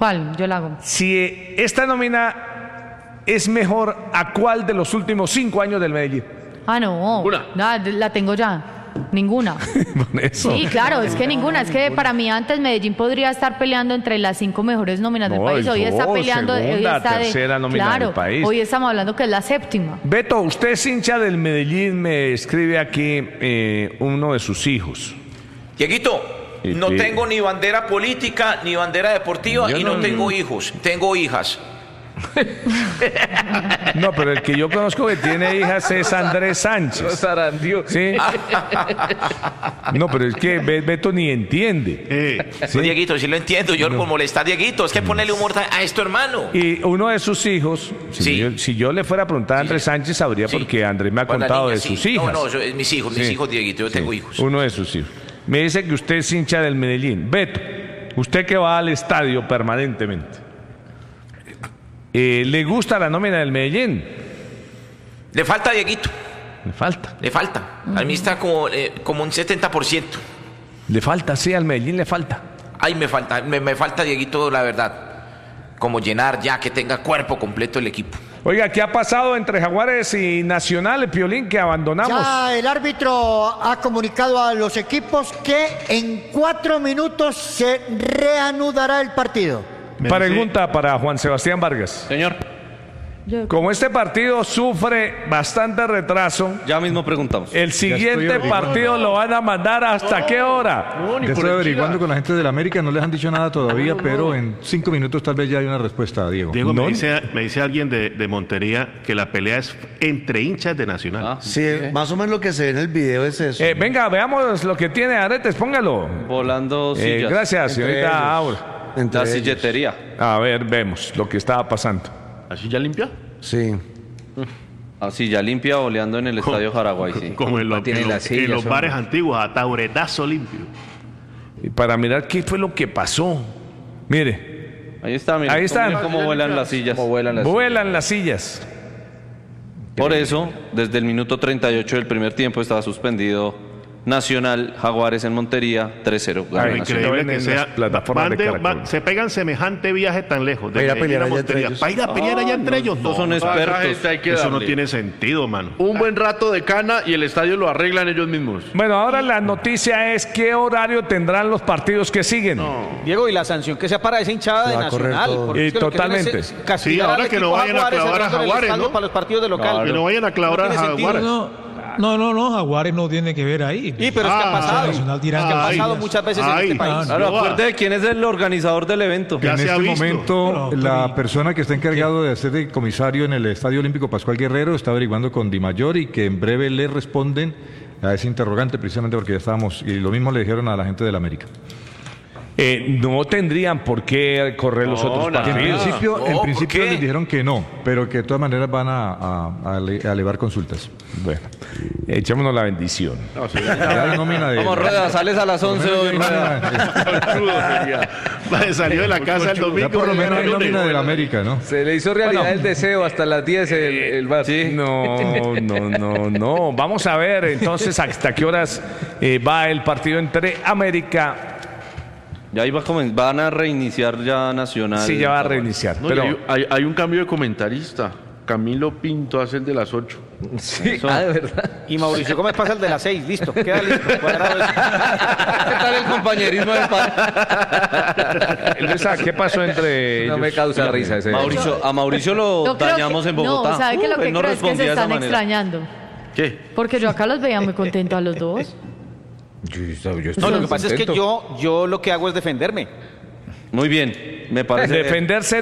¿Cuál? Yo la hago. Si esta nómina es mejor, ¿a cuál de los últimos 5 años del Medellín? Ah, no. Ninguna. La tengo ya. Ninguna. Por eso. Sí, claro, es que ninguna. Es que para mí antes Medellín podría estar peleando entre las 5 mejores nóminas del país. Hoy está peleando. Segunda, hoy está tercera nómina del país. Hoy estamos hablando que es la 7ª. Beto, usted es hincha del Medellín, me escribe aquí uno de sus hijos. Dieguito, no tengo ni bandera política ni bandera deportiva y no tengo hijos, tengo hijas. No, pero el que yo conozco que tiene hijas es Andrés Sánchez. ¿Sí? No, pero es que Beto ni entiende. ¿Sí? Dieguito, sí lo entiendo, yo por molestar, Dieguito, es que ponerle humor a esto, hermano. Y uno de sus hijos, si yo le fuera a preguntar a Andrés Sáncez, sabría porque Andrés me ha contado de sus hijas. No, mis hijos, Dieguito, yo tengo hijos. Uno de sus hijos. Me dice que usted es hincha del Medellín. Beto, usted que va al estadio permanentemente, ¿le gusta la nómina del Medellín? Le falta, Dieguito. Le falta. A mí está como un 70%. Le falta, sí, al Medellín le falta. Ay, me falta, Dieguito, la verdad. Como llenar ya, que tenga cuerpo completo el equipo. Oiga, ¿qué ha pasado entre Jaguares y Nacional, Piolín, que abandonamos? Ya el árbitro ha comunicado a los equipos que en 4 minutos se reanudará el partido. Pregunta para Juan Sebastián Vargas. Señor. Como este partido sufre bastante retraso, Ya mismo preguntamos. el siguiente partido lo van a mandar ¿hasta qué hora? Ya estoy averiguando con la gente de la América, no les han dicho nada todavía, pero en 5 minutos tal vez ya hay una respuesta, Diego. Diego, me dice alguien de Montería que la pelea es entre hinchas de Nacional. Sí, más o menos lo que se ve en el video es eso. Venga, veamos lo que tiene Aretes, póngalo. Volando sillas. Gracias, señorita Aura. La silletería. A ver, vemos lo que estaba pasando. ¿Así ya limpia? Sí. Así ya limpia oleando en el estadio Jaraguay, sí. Como en los bares antiguos, a tauretazo limpio. Y para mirar qué fue lo que pasó. Mire. Ahí está, mire. Ahí están. Cómo vuelan las sillas. Vuelan las sillas. Por eso, desde el minuto 38 del primer tiempo estaba suspendido Nacional, Jaguares en Montería, 3-0. Ay, increíble que sea. Se pegan semejante viaje tan lejos. Para ir a pelear allá entre ellos. Para ir a pelear allá entre ellos. No son expertos. Eso no tiene sentido, mano. Un buen rato de cana y el estadio lo arreglan ellos mismos. Bueno, ahora la noticia es qué horario tendrán los partidos que siguen. Diego, y la sanción que sea para esa hinchada de Nacional. Totalmente. Sí, ahora que no vayan a clavar a Jaguares, ¿no? Para los partidos de local. Que no vayan a clavar a Jaguares. No, Jaguares no tiene que ver ahí. Sí, pero es que ha pasado. Nacional dirán que ha pasado muchas veces en este país. Claro, acuérdate quién es el organizador del evento. En este momento, la persona que está encargado de hacer de comisario en el Estadio Olímpico, Pascual Guerrero, está averiguando con Di Mayor y que en breve le responden a ese interrogante, precisamente porque ya estábamos, y lo mismo le dijeron a la gente de la América. No tendrían por qué correr los otros partidos. En principio les dijeron que no, pero que de todas maneras van a elevar consultas. Bueno, echémonos la bendición. Vamos, Rueda, sales a las 11 hoy. Salió de la casa el domingo. Ya por lo menos hay nómina de la América, ¿no? Se le hizo realidad el deseo hasta las 10 el bar. Sí. No. Vamos a ver entonces hasta qué horas va el partido entre América. Ya van a reiniciar ya Nacional. Sí, ya va a reiniciar. No, pero hay un cambio de comentarista. Camilo Pinto hace el de las 8. Sí, de verdad. Y Mauricio Gómez pasa el de las 6. Listo, queda listo. ¿Qué tal el compañerismo de Luisa, ¿qué pasó entre ellos? No me causa risa ese. A Mauricio lo dañamos en Bogotá. No, ¿sabe que lo que creo es que se están extrañando? ¿Qué? Porque yo acá los veía muy contentos a los dos. No, lo que pasa es que yo lo que hago es defenderme. Muy bien, me parece. Defenderse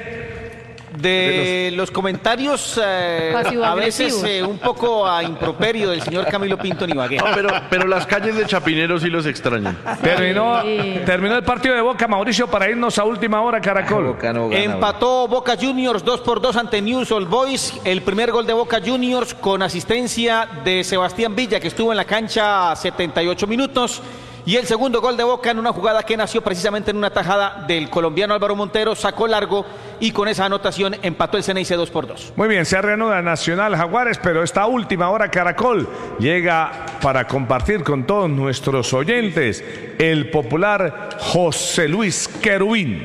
de los comentarios a veces un poco a improperio del señor Camilo Pinto Ibagué. No, pero las calles de Chapinero sí los extrañan. Terminó el partido de Boca, Mauricio, para irnos a última hora, Caracol. Boca no gana, empató Boca Juniors 2-2 ante Newell's Old Boys. El primer gol de Boca Juniors con asistencia de Sebastián Villa, que estuvo en la cancha 78 minutos. Y el segundo gol de Boca en una jugada que nació precisamente en una tajada del colombiano Álvaro Montero, sacó largo y con esa anotación empató el Ceneice 2-2. Muy bien, se reanuda Nacional Jaguares, pero esta última hora Caracol llega para compartir con todos nuestros oyentes el popular José Luis Querubín.